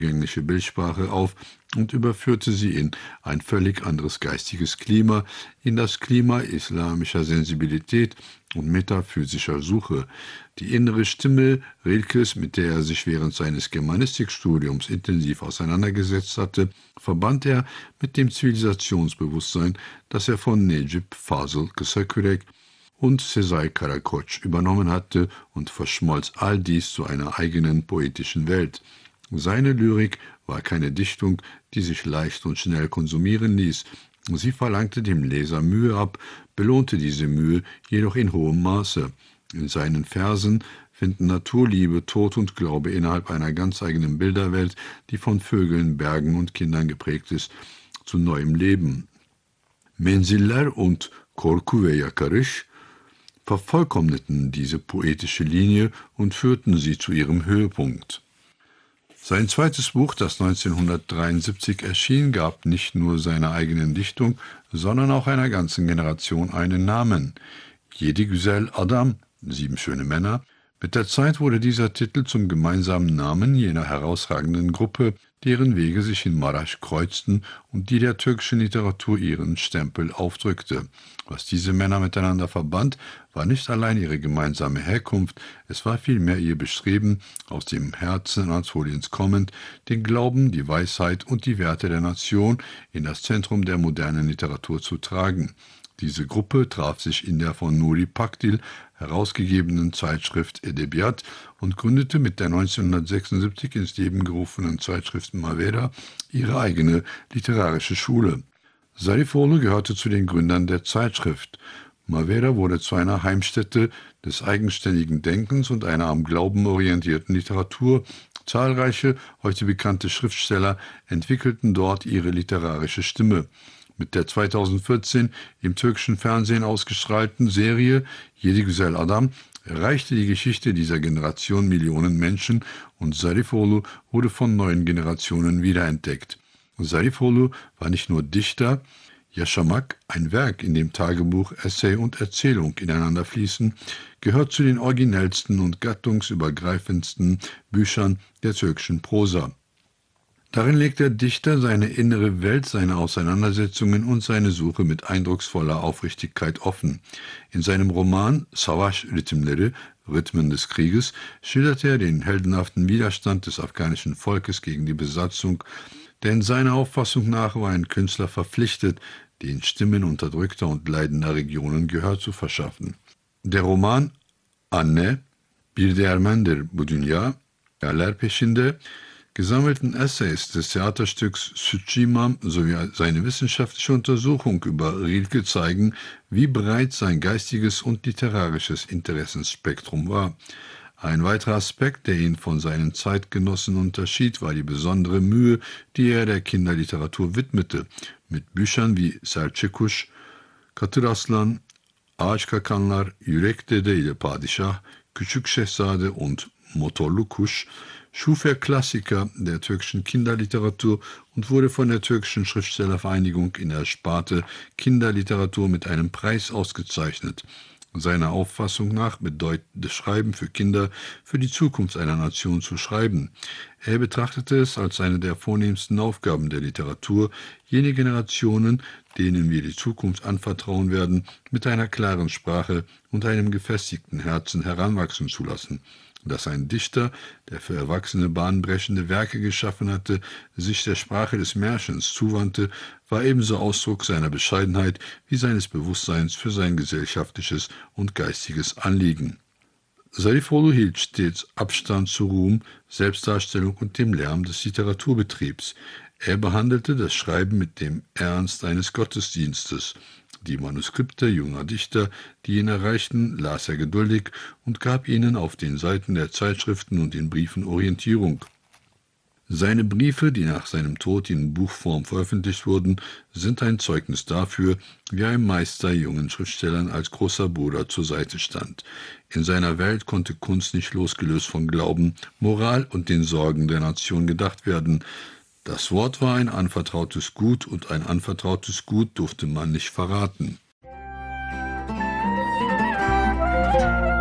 zugängliche Bildsprache auf und überführte sie in ein völlig anderes geistiges Klima, in das Klima islamischer Sensibilität und metaphysischer Suche. Die innere Stimme Rilkes, mit der er sich während seines Germanistikstudiums intensiv auseinandergesetzt hatte, verband er mit dem Zivilisationsbewusstsein, das er von Necip Fazıl Kısakürek und Sezai Karakoç übernommen hatte, und verschmolz all dies zu einer eigenen poetischen Welt. Seine Lyrik war keine Dichtung, die sich leicht und schnell konsumieren ließ. Sie verlangte dem Leser Mühe ab, belohnte diese Mühe jedoch in hohem Maße. In seinen Versen finden Naturliebe, Tod und Glaube innerhalb einer ganz eigenen Bilderwelt, die von Vögeln, Bergen und Kindern geprägt ist, zu neuem Leben. Menziller und Korku ve Yakarış vervollkommneten diese poetische Linie und führten sie zu ihrem Höhepunkt. Sein zweites Buch, das 1973 erschien, gab nicht nur seiner eigenen Dichtung, sondern auch einer ganzen Generation einen Namen. Yedi Güzel Adam, 7 schöne Männer. Mit der Zeit wurde dieser Titel zum gemeinsamen Namen jener herausragenden Gruppe, deren Wege sich in Maraş kreuzten und die der türkischen Literatur ihren Stempel aufdrückte. Was diese Männer miteinander verband, war nicht allein ihre gemeinsame Herkunft, es war vielmehr ihr Bestreben, aus dem Herzen Anatoliens kommend, den Glauben, die Weisheit und die Werte der Nation in das Zentrum der modernen Literatur zu tragen. Diese Gruppe traf sich in der von Nuri Pakdil herausgegebenen Zeitschrift Edebiyat und gründete mit der 1976 ins Leben gerufenen Zeitschrift Mavera ihre eigene literarische Schule. Zarifoğlu gehörte zu den Gründern der Zeitschrift. Mavera wurde zu einer Heimstätte des eigenständigen Denkens und einer am Glauben orientierten Literatur. Zahlreiche, heute bekannte Schriftsteller entwickelten dort ihre literarische Stimme. Mit der 2014 im türkischen Fernsehen ausgestrahlten Serie Yedi Güzel Adam erreichte die Geschichte dieser Generation Millionen Menschen und Zarifoğlu wurde von neuen Generationen wiederentdeckt. Zarifoğlu war nicht nur Dichter. Yaşamak, ein Werk, in dem Tagebuch, Essay und Erzählung ineinander fließen, gehört zu den originellsten und gattungsübergreifendsten Büchern der türkischen Prosa. Darin legt der Dichter seine innere Welt, seine Auseinandersetzungen und seine Suche mit eindrucksvoller Aufrichtigkeit offen. In seinem Roman Savaş Ritimleri, Rhythmen des Krieges, schildert er den heldenhaften Widerstand des afghanischen Volkes gegen die Besatzung, denn seiner Auffassung nach war ein Künstler verpflichtet, den Stimmen unterdrückter und leidender Regionen Gehör zu verschaffen. Der Roman Anne, Bir Değirmendir bu Dünya, Yerler peşinde, gesammelten Essays des Theaterstücks Sütçü İmam sowie seine wissenschaftliche Untersuchung über Rilke zeigen, wie breit sein geistiges und literarisches Interessensspektrum war. Ein weiterer Aspekt, der ihn von seinen Zeitgenossen unterschied, war die besondere Mühe, die er der Kinderliteratur widmete. Mit Büchern wie Selçukkuş, Katır Aslan, Ağaç Kakanlar, Yürek Dede ile Padişah, Küçük Şehzade und Motorlu Kuş schuf er Klassiker der türkischen Kinderliteratur und wurde von der türkischen Schriftstellervereinigung in der Sparte Kinderliteratur mit einem Preis ausgezeichnet. Seiner Auffassung nach bedeutet das Schreiben für Kinder, für die Zukunft einer Nation zu schreiben. Er betrachtete es als eine der vornehmsten Aufgaben der Literatur, jene Generationen, denen wir die Zukunft anvertrauen werden, mit einer klaren Sprache und einem gefestigten Herzen heranwachsen zu lassen. Dass ein Dichter, der für Erwachsene bahnbrechende Werke geschaffen hatte, sich der Sprache des Märchens zuwandte, war ebenso Ausdruck seiner Bescheidenheit wie seines Bewusstseins für sein gesellschaftliches und geistiges Anliegen. Zarifoğlu hielt stets Abstand zu Ruhm, Selbstdarstellung und dem Lärm des Literaturbetriebs. Er behandelte das Schreiben mit dem Ernst eines Gottesdienstes. Die Manuskripte junger Dichter, die ihn erreichten, las er geduldig und gab ihnen auf den Seiten der Zeitschriften und in Briefen Orientierung. Seine Briefe, die nach seinem Tod in Buchform veröffentlicht wurden, sind ein Zeugnis dafür, wie ein Meister jungen Schriftstellern als großer Bruder zur Seite stand. In seiner Welt konnte Kunst nicht losgelöst von Glauben, Moral und den Sorgen der Nation gedacht werden. Das Wort war ein anvertrautes Gut und ein anvertrautes Gut durfte man nicht verraten.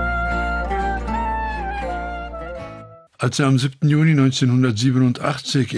Als er am 7. Juni 1987